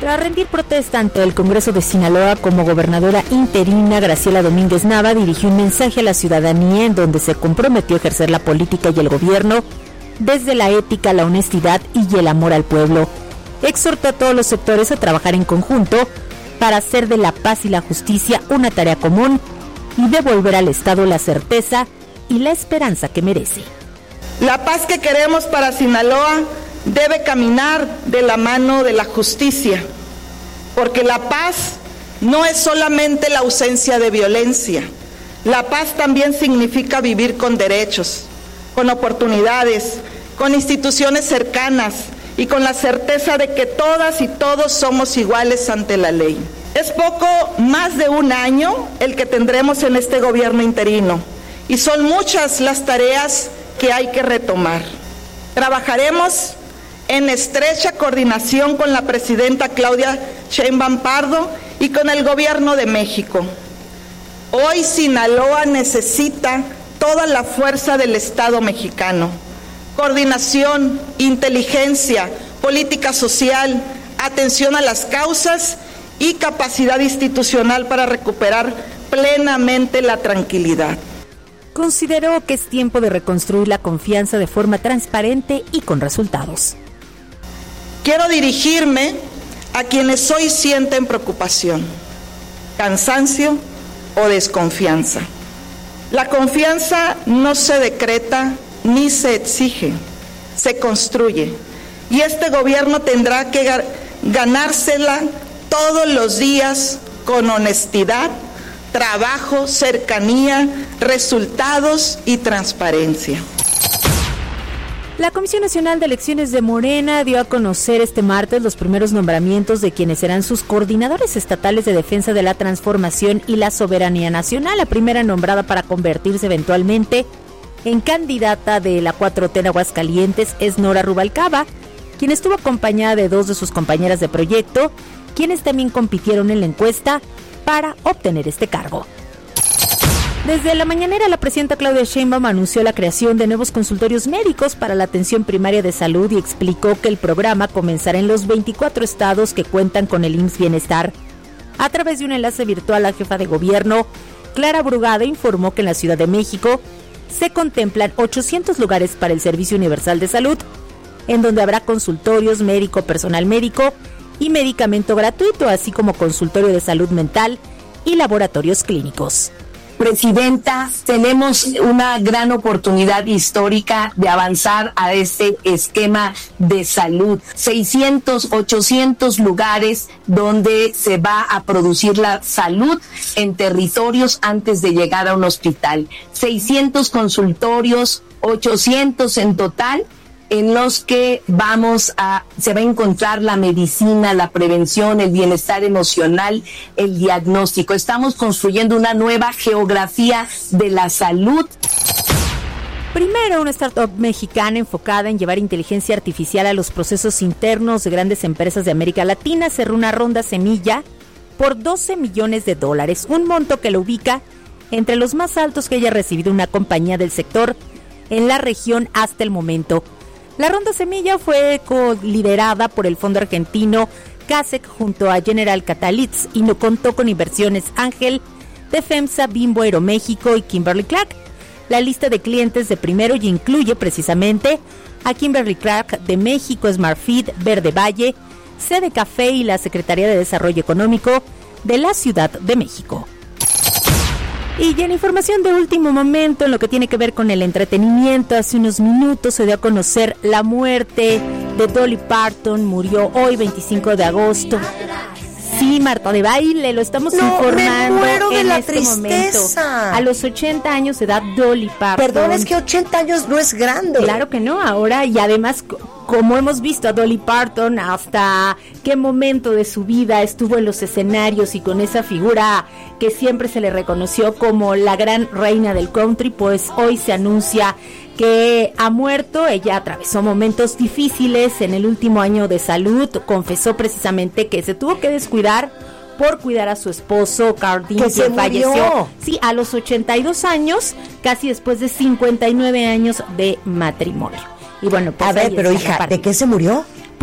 Tras rendir protesta ante el Congreso de Sinaloa como gobernadora interina, Graciela Domínguez Nava dirigió un mensaje a la ciudadanía en donde se comprometió a ejercer la política y el gobierno desde la ética, la honestidad y el amor al pueblo. Exhortó a todos los sectores a trabajar en conjunto para hacer de la paz y la justicia una tarea común y devolver al Estado la certeza y la esperanza que merece. La paz que queremos para Sinaloa debe caminar de la mano de la justicia, porque la paz no es solamente la ausencia de violencia. La paz también significa vivir con derechos, con oportunidades, con instituciones cercanas y con la certeza de que todas y todos somos iguales ante la ley. Es poco más de un año el que tendremos en este gobierno interino y son muchas las tareas que hay que retomar. Trabajaremos en estrecha coordinación con la presidenta Claudia Sheinbaum Pardo y con el gobierno de México. Hoy Sinaloa necesita toda la fuerza del Estado mexicano. Coordinación, inteligencia, política social, atención a las causas y capacidad institucional para recuperar plenamente la tranquilidad. Consideró que es tiempo de reconstruir la confianza de forma transparente y con resultados. Quiero dirigirme a quienes hoy sienten preocupación, cansancio o desconfianza. La confianza no se decreta ni se exige, se construye. Y este gobierno tendrá que ganársela todos los días con honestidad, trabajo, cercanía, resultados y transparencia. La Comisión Nacional de Elecciones de Morena dio a conocer este martes los primeros nombramientos de quienes serán sus coordinadores estatales de defensa de la transformación y la soberanía nacional. La primera nombrada para convertirse eventualmente en candidata de la 4T en Aguascalientes es Nora Rubalcaba, quien estuvo acompañada de dos de sus compañeras de proyecto, quienes también compitieron en la encuesta para obtener este cargo. Desde la mañanera, la presidenta Claudia Sheinbaum anunció la creación de nuevos consultorios médicos para la atención primaria de salud y explicó que el programa comenzará en los 24 estados que cuentan con el IMSS Bienestar. A través de un enlace virtual, la jefa de gobierno, Clara Brugada, informó que en la Ciudad de México se contemplan 800 lugares para el Servicio Universal de Salud, en donde habrá consultorios médico, personal médico y medicamento gratuito, así como consultorio de salud mental y laboratorios clínicos. Presidenta, tenemos una gran oportunidad histórica de avanzar a este esquema de salud. 600, 800 lugares donde se va a producir la salud en territorios antes de llegar a un hospital. 600 consultorios, 800 en total, en los que se va a encontrar la medicina, la prevención, el bienestar emocional, el diagnóstico. Estamos construyendo una nueva geografía de la salud. Primero, una startup mexicana enfocada en llevar inteligencia artificial a los procesos internos de grandes empresas de América Latina cerró una ronda semilla por $12 millones, un monto que lo ubica entre los más altos que haya recibido una compañía del sector en la región hasta el momento. La ronda semilla fue liderada por el fondo argentino CASEC junto a General Catalyst y no contó con inversiones Ángel, de FEMSA, Bimbo Aeroméxico y Kimberly-Clark. La lista de clientes de primero ya incluye precisamente a Kimberly-Clark de México, SmartFeed, Verde Valle, Sede Café y la Secretaría de Desarrollo Económico de la Ciudad de México. Y en información de último momento, en lo que tiene que ver con el entretenimiento, hace unos minutos se dio a conocer la muerte de Dolly Parton. Murió hoy, 25 de agosto. Sí, Marta de Baile, lo estamos informando. Me muero de en la este tristeza. momento. A los 80 años de edad, Dolly Parton. Perdón, es que 80 años no es grande. Claro que no, ahora y además, como hemos visto a Dolly Parton, hasta qué momento de su vida estuvo en los escenarios y con esa figura que siempre se le reconoció como la gran reina del country, pues hoy se anuncia que ha muerto. Ella atravesó momentos difíciles en el último año de salud. Confesó precisamente que se tuvo que descuidar por cuidar a su esposo, Carl Dean, quien falleció. Sí, a los 82 años, casi después de 59 años de matrimonio. Y bueno, pues a ver, pero hija, ¿de qué se murió?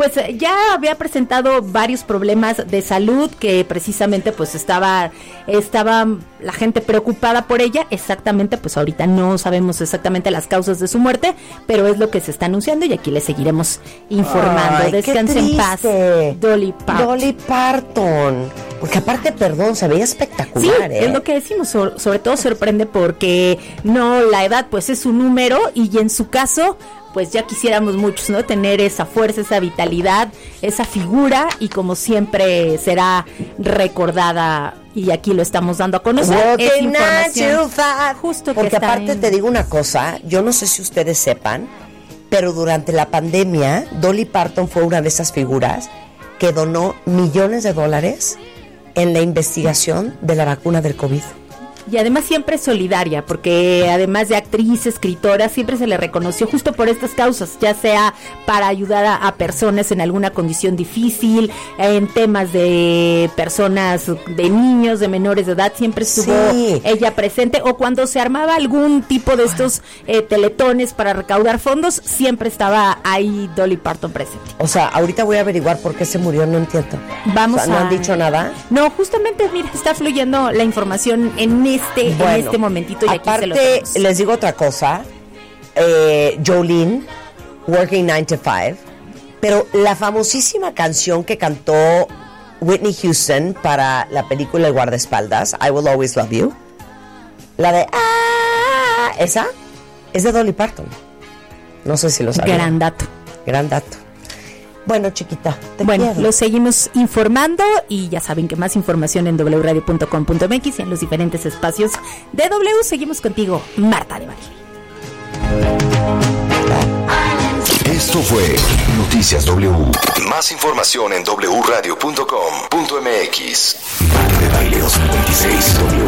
pues ya había presentado varios problemas de salud que precisamente pues estaba la gente preocupada por ella. Exactamente, pues ahorita no sabemos exactamente las causas de su muerte, pero es lo que se está anunciando y aquí le seguiremos informando. Ay, Descanse en paz, Dolly Parton. Dolly Parton. Porque aparte, perdón, se veía espectacular, Sí, es lo que decimos, sobre todo sorprende porque no, la edad pues es un número y en su caso pues ya quisiéramos muchos, ¿no? Tener esa fuerza, esa vitalidad, esa figura y como siempre será recordada y aquí lo estamos dando a conocer. Es información justo que porque está aparte te digo una cosa, yo no sé si ustedes sepan, pero durante la pandemia Dolly Parton fue una de esas figuras que donó millones de dólares en la investigación de la vacuna del COVID. Y además siempre solidaria, porque además de actriz, escritora, siempre se le reconoció justo por estas causas, ya sea para ayudar a personas en alguna condición difícil, en temas de personas, de niños, de menores de edad, siempre estuvo ella presente, o cuando se armaba algún tipo de estos teletones para recaudar fondos, siempre estaba ahí Dolly Parton presente. O sea, ahorita voy a averiguar por qué se murió, no entiendo. Vamos, o sea, ¿no han dicho nada? No, justamente, mira, está fluyendo la información en este momentito y aquí aparte, se lo tenemos. les digo otra cosa, Jolene, Working 9 to 5, pero la famosísima canción que cantó Whitney Houston para la película El guardaespaldas, I Will Always Love You, la de esa es de Dolly Parton. No sé si lo sabían. Gran dato. Bueno, chiquita, te quiero. Lo seguimos informando y ya saben que más información en wradio.com.mx y en los diferentes espacios de W. Seguimos contigo, Marta de Baile. Esto fue Noticias W. Más información en wradio.com.mx. Marta de Baile 2026 W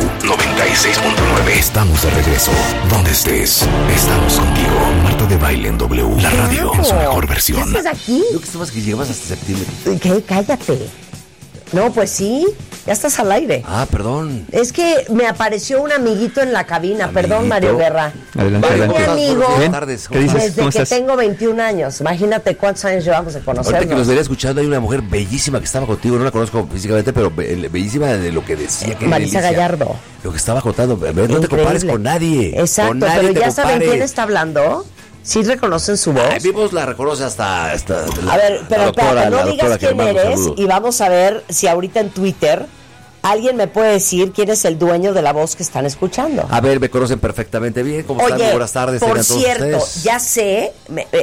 96.9. Estamos de regreso. Donde estés, estamos contigo. Marta de Baile en W. La radio en su mejor versión. ¿Qué estás aquí? Lo que estabas que llegabas hasta septiembre. ¿Qué? Cállate. No, pues sí, ya estás al aire. Ah, perdón. Es que me apareció un amiguito en la cabina. Perdón, Mario Guerra. Adelante, Mi amigo, Buenas tardes. ¿Qué dices? desde ¿Cómo que estás? tengo 21 años. Imagínate cuántos años llevamos de Ahorita que nos conocernos. venía escuchando, hay una mujer bellísima que estaba contigo. No la conozco físicamente, pero bellísima de lo que decía. Que Marisa Gallardo. Lo que estaba contando. No te compares con nadie. Exacto, Con nadie pero te ya saben compares. quién está hablando. ¿Sí reconocen su voz? Ay, vimos la reconoce hasta A ver, pero espérate, no digas quién eres y vamos a ver si ahorita en Twitter alguien me puede decir quién es el dueño de la voz que están escuchando. A ver, me conocen perfectamente bien. ¿Cómo están? Muy buenas tardes. por tengan todos cierto, ustedes. ya sé,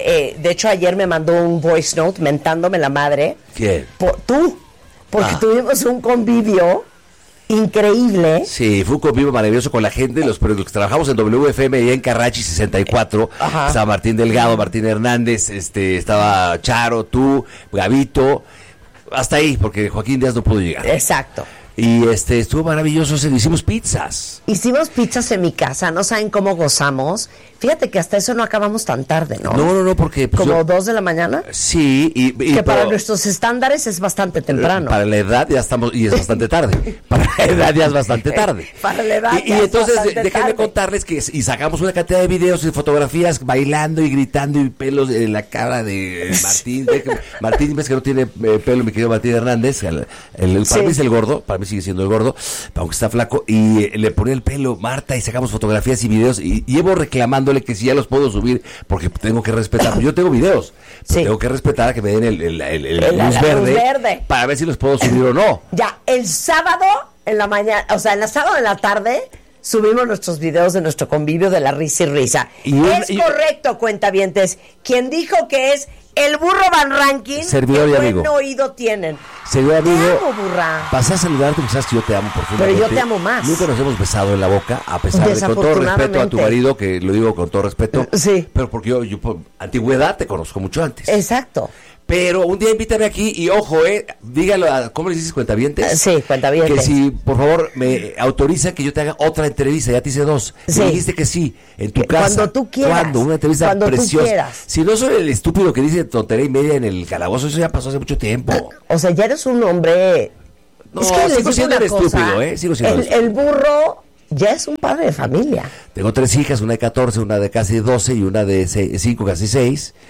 de hecho ayer me mandó un voice note mentándome la madre. ¿Quién? Tú, porque tuvimos un convivio increíble. Sí, fue un convivio maravilloso con la gente, los que trabajamos en WFM allá en Carrachi 64. Ajá. Estaba Martín Delgado, Martín Hernández, estaba Charo, tú, Gavito, hasta ahí, porque Joaquín Díaz no pudo llegar. Exacto. Y estuvo maravilloso, hicimos pizzas. Hicimos pizzas en mi casa, no saben cómo gozamos. Fíjate que hasta eso no acabamos tan tarde, ¿no? No, porque... pues, Como 2 de la mañana. Sí, Que para nuestros estándares es bastante temprano. Para la edad ya estamos, y es bastante tarde. Para la edad ya es bastante tarde. Para la edad Y ya es entonces, bastante déjenme tarde. contarles que y sacamos una cantidad de videos y fotografías bailando y gritando y pelos en la cara de Martín. Martín, ves que no tiene pelo, mi querido Martín Hernández. Para mí es el gordo, para mí sigue siendo el gordo, aunque está flaco. Y le ponía el pelo Marta y sacamos fotografías y videos. Y llevo reclamándole que si ya los puedo subir, porque tengo que respetar. Yo tengo videos, pero Sí. tengo que respetar a que me den La luz luz verde verde. para ver si los puedo subir o no. Ya, el sábado en la mañana, o sea, el sábado en la tarde, subimos nuestros videos de nuestro convivio de la risa y risa. Es correcto, cuentavientes. Quien dijo que es el burro Van Ranking, Servidor y qué amigo. buen oído tienen. Señor amigo, Te amo, burra. pasé a saludarte porque sabes que yo te amo profundamente. Pero yo te amo más. Nunca nos hemos besado en la boca, a pesar de, con todo respeto a tu Desafortunadamente. marido, que lo digo con todo respeto. Sí. Pero porque yo por antigüedad te conozco mucho antes. Exacto. Pero un día invítame aquí y ojo, dígalo, ¿cómo le dices, cuentavientes? Sí, cuentavientes. Que si, por favor, me autoriza que yo te haga otra entrevista, ya te hice 2. Sí. Me dijiste que sí, en tu casa. Cuando tú quieras. ¿Cuándo? Una entrevista Cuando tú preciosa. quieras. Si no soy el estúpido que dice tontería y media en el calabozo, eso ya pasó hace mucho tiempo. O sea, ya eres un hombre... No, es que les sigo digo siendo una el cosa, estúpido, Sigo siendo el burro ya es un padre de familia. Tengo 3 hijas, una de 14, una de casi 12 y una de 5, casi 6.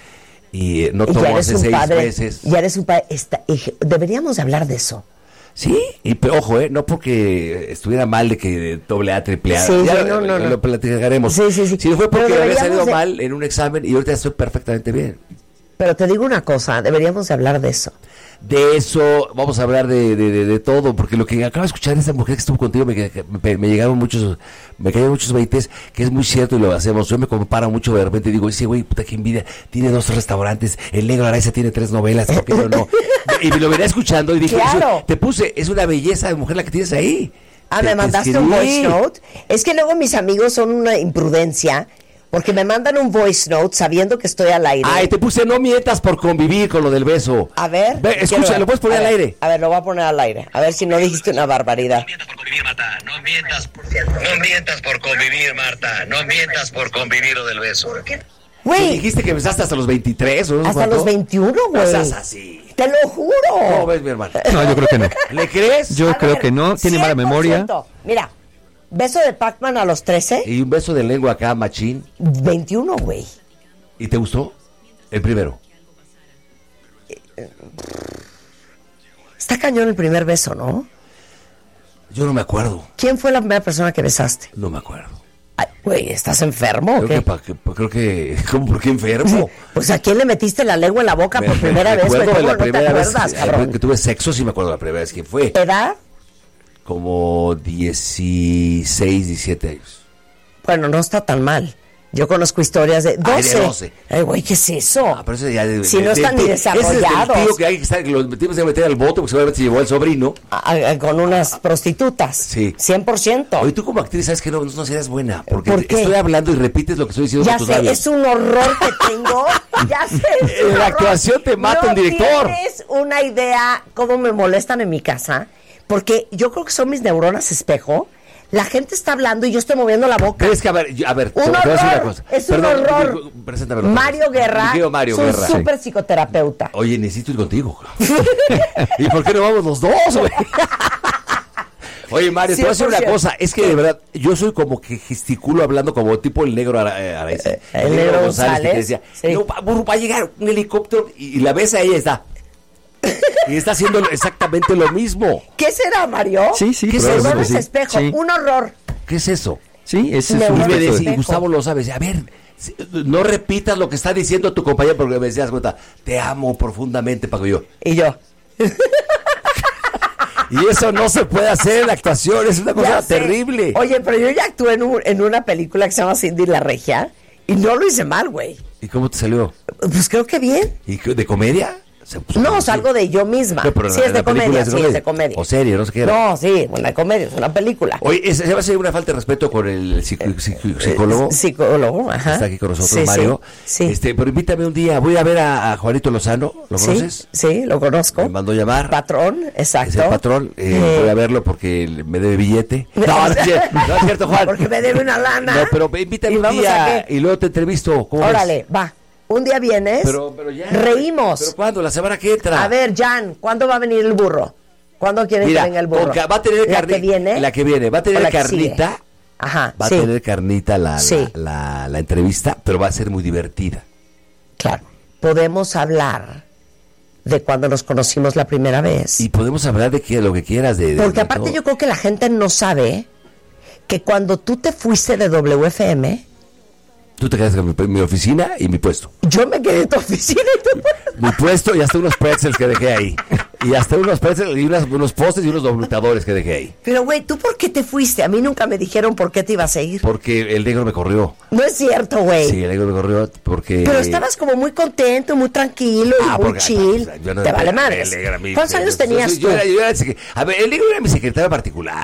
y no Y ya tomó eres hace un 6 padre. meses. Ya eres un padre. Deberíamos de hablar de eso. Sí, pero ojo, no porque estuviera mal de que doble A, triple A. Sí, Ya sí, no. lo platicaremos. Sí. Si fue porque Pero había salido deberíamos de- mal en un examen y ahorita estoy perfectamente bien. Pero te digo una cosa, deberíamos de hablar de eso. De eso, vamos a hablar de todo, porque lo que acabo de escuchar de esa mujer que estuvo contigo, me cayeron muchos 20, que es muy cierto y lo hacemos. Yo me comparo mucho de repente y digo, ese güey, puta que envidia, tiene 2 restaurantes, el negro Araiza tiene 3 novelas, ¿por qué yo no? Y lo venía escuchando y dije, Claro. te puse, es una belleza de mujer la que tienes ahí. Me mandaste un voice note. Es que luego mis amigos son una imprudencia, porque me mandan un voice note sabiendo que estoy al aire. Ay, te puse, no mientas por convivir con lo del beso. A ver. Escucha, lo puedes poner al aire. A ver, lo voy a poner al aire. A ver si no dijiste una barbaridad. No mientas por convivir, Marta. No mientas por convivir, Marta. No mientas por convivir lo del beso. ¿Tú Güey, dijiste que besaste hasta los 23 o no sé hasta cuánto? los 21, güey. No seas así. Te lo juro. ¿Cómo ves, mi hermano? No, yo creo que no. ¿Le crees? Yo A creo ver, que no. Tiene mala 100%. memoria. Mira, beso de Pac-Man a los 13, Y un beso de lengua acá, machín. 21, güey. ¿Y te gustó? El primero. Está cañón el primer beso, ¿no? Yo no me acuerdo. ¿Quién fue la primera persona que besaste? No me acuerdo. Ay, güey, ¿estás enfermo o qué? Creo que ¿cómo? ¿Por qué enfermo? Pues ¿a quién le metiste la lengua en la boca por primera vez? güey? recuerdo de ¿Cómo la no te primera vez acuerdas, cabrón? que tuve sexo, sí me acuerdo de la primera vez quién fue. ¿Edad? Como 16, 17 años. Bueno, no está tan mal. Yo conozco historias de 12. Ay, de 12. Ay, güey, ¿qué es eso? Ah, pero eso ya Si no están ni desarrollados. Ese es el tío que hay que estar, que los metimos a meter al bote porque seguramente se llevó al sobrino. Con unas prostitutas. Sí. 100%. Oye, tú como actriz sabes que no serías buena. Porque ¿Por qué? estoy hablando y repites lo que estoy diciendo Ya con tus sé, labios. es un horror que tengo. Ya sé. es un La horror. actuación te mata un director. No tienes una idea cómo me molestan en mi casa. Porque yo creo que son mis neuronas espejo. La gente está hablando y yo estoy moviendo la boca. Pero es que, a ver, te Un voy a decir una horror. cosa. Es un Perdón, horror. Preséntamelo. Mario Guerra. Mi querido Mario es un Guerra. súper psicoterapeuta. Oye, necesito ir contigo. ¿Y por qué no vamos los dos, güey? Oye, Mario, te voy a decir una 100%. cosa. Es que de verdad, yo soy como que gesticulo hablando como tipo el negro Araiza. El negro González. Que te González, decía, sí. no, va a llegar un helicóptero y la ves a ella está. Y está haciendo exactamente lo mismo. ¿Qué será, Mario? Sí, sí, ¿Qué es probablemente Neuronas sí. espejo. Sí. Un horror. ¿Qué es eso? Sí, ese es Me un Y Bueno, me aspecto decía, de- y Gustavo lo sabe, decía, a ver, no repitas lo que está diciendo tu compañero porque me decías cuenta, te amo profundamente, Paco. Y yo, Y yo. y eso no se puede hacer en la actuación, es una cosa Ya sé. terrible. Oye, pero yo ya actué en una película que se llama Cindy la Regia y no lo hice mal, güey. ¿Y cómo te salió? Pues creo que bien. ¿Y de comedia? No, salgo de yo misma. No, pero Sí, la- es de la película comedia, es de sí, es de comedia. O serie, no sé qué era. No, sí, una comedia, es una película. Oye, se va a hacer una falta de respeto con el psicólogo. Psicólogo, ajá. Está aquí con nosotros, Sí, Mario. Sí, sí. Pero invítame un día. Voy a ver a Juanito Lozano. ¿Lo Sí, conoces? sí, lo conozco. Me mandó llamar. Patrón, exacto. Es el patrón. Voy a verlo porque me debe billete. No, No, no es cierto, Juan. Porque me debe una lana. No, pero invítame ¿Y un vamos a día qué? y luego te entrevisto. ¿Cómo ves? Órale, va. Un día vienes. Pero ya. Reímos. ¿Pero cuándo? ¿La semana que entra? A ver, Jan, ¿cuándo va a venir el burro? ¿Cuándo quieren Mira, que venga el burro? va a tener ¿La que viene? La que viene. Va a ¿O tener la que sigue? carnita. Ajá, Va sí. a tener carnita Sí. la entrevista, pero va a ser muy divertida. Claro. Podemos hablar de cuando nos conocimos la primera vez. Y podemos hablar de lo que quieras. Porque de aparte todo. yo creo que la gente no sabe que cuando tú te fuiste de WFM, Tú te quedas con mi oficina y mi puesto. yo me quedé en tu oficina y tú... Mi puesto y hasta unos pretzels que dejé ahí. Y hasta unos pretzels y unos postes y unos doblutadores que dejé ahí. Pero güey, ¿tú por qué te fuiste? A mí nunca me dijeron por qué te ibas a ir. Porque el negro me corrió. No es cierto, güey. Sí, el negro me corrió porque... Pero estabas como muy contento, muy tranquilo y muy porque- chill. pues, yo no- Te vale madres. el negro era mi- ¿Cuántos años yo- tenías yo tú? a ver, el negro era mi secretario particular.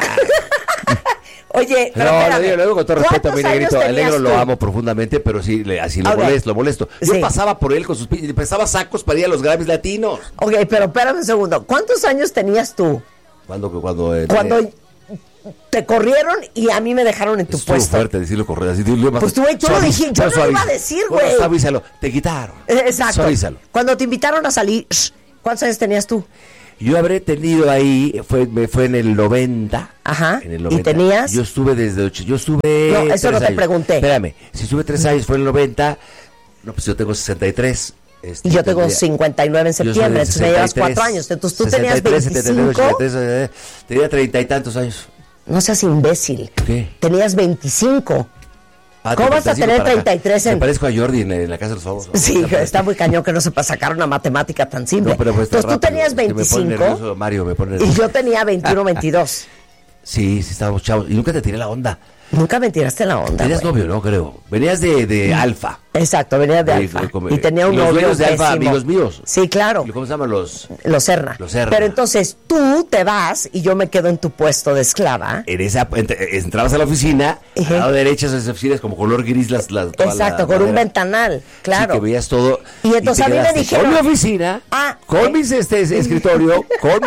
Oye, pero No, espérame. lo digo con todo respeto a mi ¿Cuántos años negrito. El negro tenías lo tú? amo profundamente, pero sí, así lo Ok. molesto. Yo Sí. pasaba por él con sus y prestaba sacos para ir a los Grammys latinos. Ok, pero espérame un segundo. ¿Cuántos años tenías tú Cuando cuando te corrieron y a mí me dejaron en tu estuvo puesto? fuerte decirlo correcto. Así, dilo más- Pues tú, güey, yo lo dije, yo no lo iba a decir, Bueno, güey. suavízalo, te quitaron. Exacto. Suavízalo. Cuando te invitaron a salir, ¿cuántos años tenías tú? Yo habré tenido ahí, me fue en el 90. Ajá. En el ¿Y 90. tenías? Yo estuve yo estuve... No, eso no 3 te años. pregunté. Espérame, si estuve 3 años fue en el 90, no, pues yo tengo 63. Y yo tengo 59 en septiembre, entonces me llevas 4 años. Entonces tú tenías 25. 73, tenía 30 y tantos años. No seas imbécil. ¿Qué? Tenías 25. ¿Cómo vas a tener 33 en...? Me parezco a Jordi en la Casa de los Famosos. Sí, está muy cañón que no sepa sacar una matemática tan simple. No, pero pues entonces tú tenías 25 me pone nervioso, Mario, me pone nervioso. y yo tenía 21, 22. Sí, estábamos chavos. Y nunca te tiré la onda. Nunca me tiraste la onda. Tenías novio, ¿no? Creo. Venías de Alfa. Exacto, venía de Alfa. Y tenía un los novio dueños de Alfa, pésimo. amigos míos. Sí, claro. ¿Cómo se llaman los? Los Serna. Pero entonces tú te vas y yo me quedo en tu puesto de esclava. Entrabas a la oficina, al lado derecha esas oficinas como color gris Exacto, con un ventanal, claro. Sí, que veías todo. Y entonces a mí me dijeron... Con mi oficina, con mis escritorio,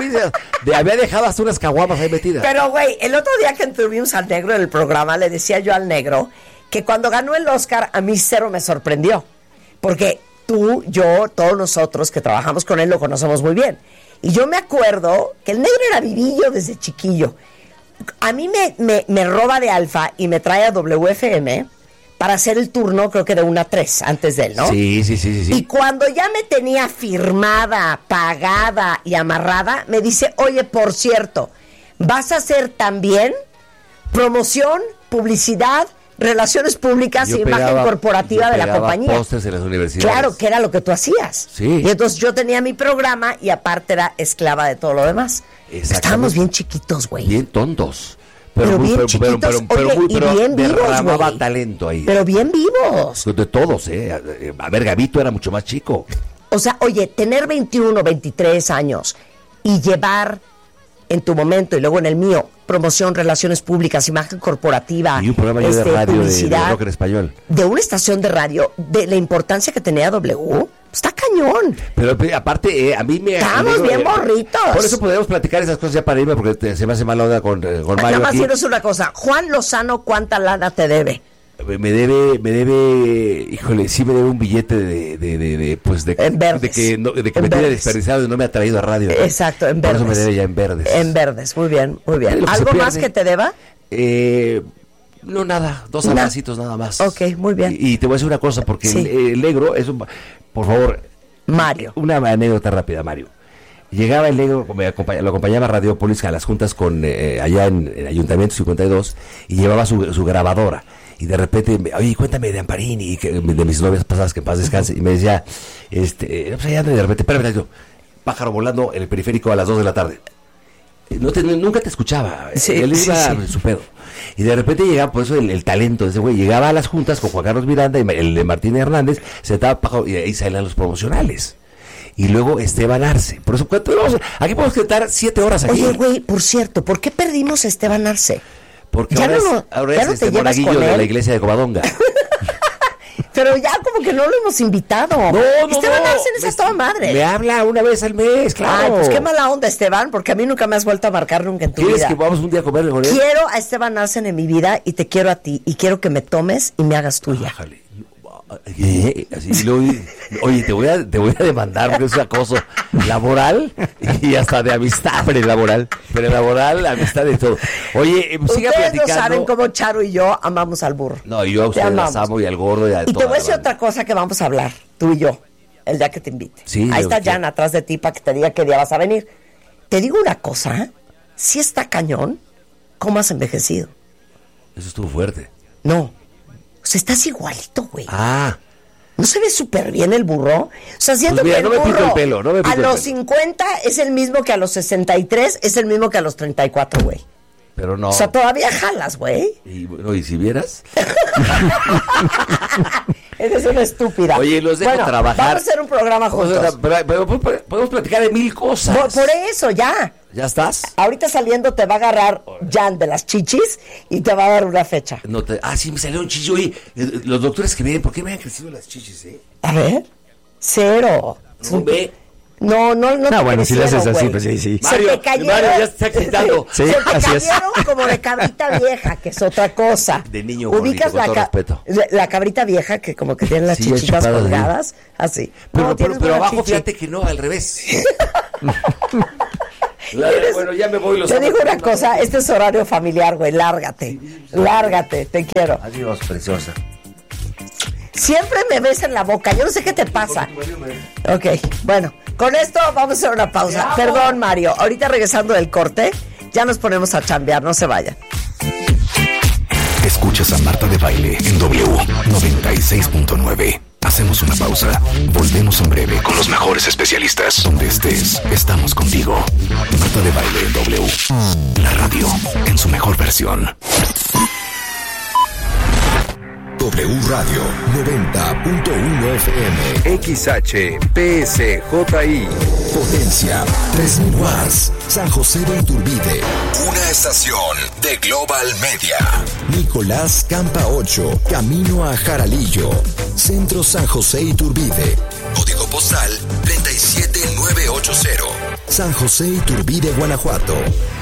había dejado hasta unas caguamas ahí metidas. Pero, güey, el otro día que tuvimos al negro en el programa, le decía yo al negro que cuando ganó el Oscar, a mí cero me sorprendió. Porque tú, yo, todos nosotros que trabajamos con él lo conocemos muy bien. Y yo me acuerdo que el negro era vivillo desde chiquillo. A mí me roba de Alfa y me trae a WFM para hacer el turno, creo que de 1 a 3, antes de él, ¿no? Sí. Y cuando ya me tenía firmada, pagada y amarrada, me dice, oye, por cierto, vas a hacer también promoción, publicidad, relaciones públicas e imagen corporativa de la compañía. Pósters en las universidades. Claro, que era lo que tú hacías. Sí. Y entonces yo tenía mi programa y aparte era esclava de todo lo demás. Estábamos bien chiquitos, güey. Bien tontos. Pero bien chiquitos, pero bien vivos, derramaba güey. talento ahí. Pero bien vivos. De todos, A ver, Gabito era mucho más chico. O sea, oye, tener 21, 23 años y llevar en tu momento y luego en el mío promoción, relaciones públicas, imagen corporativa, y un programa de radio publicidad, de rock en español, de una estación de radio, de la importancia que tenía W, está cañón. Pero aparte, a mí me... Estamos bien morritos. Por eso podemos platicar esas cosas ya para irme, porque se me hace mala onda con Mario. Nada más aquí. dinos una cosa, Juan Lozano, ¿cuánta lana te debe? Me debe, híjole, sí me debe un billete en verdes. de que me tiene desperdiciado y no me ha traído a radio. Exacto, en verdes. Por eso me debe ya en verdes. En verdes, muy bien, muy bien. ¿Algo más que te deba? No, nada, 2 abracitos nada más. Ok, muy bien. Y te voy a decir una cosa, porque el negro es un... Por favor. Mario. Una anécdota rápida, Mario. Llegaba el negro, lo acompañaba a Radiopolis a las juntas con allá en el Ayuntamiento 52 y llevaba su grabadora. Y de repente, oye, cuéntame de Amparini, de mis novias pasadas, que en paz descanse. Y me decía, pues allá ando, y de repente, espérame, pájaro volando en el periférico a las 2 de la tarde. Nunca te escuchaba. Él iba su pedo. Y de repente llegaba, por eso el talento de ese güey, llegaba a las juntas con Juan Carlos Miranda y el de Martín Hernández, se estaba pájaro, y ahí salían los promocionales. Y luego Esteban Arce. Por eso, aquí podemos quedar 7 horas aquí. Oye, güey, por cierto, ¿por qué perdimos a Esteban Arce? Porque ahora es este monaguillo de la iglesia de Covadonga. Pero ya como que no lo hemos invitado. No. Esteban Arce es toda madre. Me habla una vez al mes, claro. Ay, pues qué mala onda, Esteban, porque a mí nunca me has vuelto a marcar nunca en tu vida. ¿Quieres que vamos un día a comer con él? Quiero a Esteban Arce en mi vida y te quiero a ti. Y quiero que me tomes y me hagas tuya. Bájale. Así, oye, te voy a demandar porque es un acoso laboral y hasta de amistad. Pero laboral, amistad y todo. Oye, siga platicando. Ustedes no saben cómo Charo y yo amamos al burro. No, y yo a ustedes las amo y al gordo y a Y te voy a decir otra cosa que vamos a hablar, tú y yo, el día que te invite. Sí, ahí está Jan atrás de ti para que te diga qué día vas a venir. Te digo una cosa, si está cañón, ¿cómo has envejecido? Eso estuvo fuerte. No. O sea, estás igualito, güey. ¿No se ve súper bien el burro? O sea, siento que el burro a los 50 es el mismo que a los 63, es el mismo que a los 34, güey. Pero no. O sea, todavía jalas, güey. ¿Y si vieras? Eres una estúpida. Oye, los dejo trabajar. Vamos a hacer un programa juntos. Pero podemos platicar de 1000 cosas. Por eso, ya. ¿Ya estás? Ahorita saliendo te va a agarrar Jan de las chichis y te va a dar una fecha. Sí, me salió un chichi. Oye, los doctores que vienen, ¿por qué me han crecido las chichis, A ver. Cero. No. Bueno, si le haces así, pues sí. Mario, se te cayeron, Mario ya está excitando. Sí, se te así cayeron como de cabrita vieja, que es otra cosa. De niño gordito, ubicas con todo respeto. La cabrita vieja que como que tiene las chichitas chupadas, colgadas, así. Pero abajo, fíjate que no, al revés. Bueno, ya me voy. Te digo una cosa, este es horario familiar, güey, lárgate, te quiero. Adiós, preciosa. Siempre me ves en la boca. Yo no sé qué te pasa. Ok, bueno, con esto vamos a hacer una pausa. Perdón, Mario. Ahorita regresando del corte, ya nos ponemos a chambear. No se vayan. Escuchas a Marta de Baile en W 96.9. Hacemos una pausa. Volvemos en breve con los mejores especialistas. Donde estés, estamos contigo. Marta de Baile en W. La radio en su mejor versión. W Radio 90.1 FM. XHPSJI. Potencia 3000 watts. San José de Iturbide. Una estación de Global Media. Nicolás Campa 8. Camino a Jaralillo. Centro San José Iturbide. Código postal 37980. San José Iturbide, Guanajuato.